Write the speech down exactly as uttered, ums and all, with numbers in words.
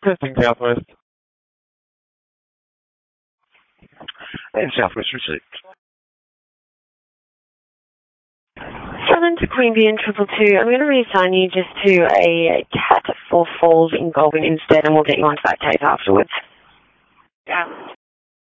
Testing Southwest. And Southwest received. Southern to Queanbeyan triple two. I'm going to reassign you just to a cat for falls in Goulburn instead, and we'll get you onto that case afterwards. Yeah.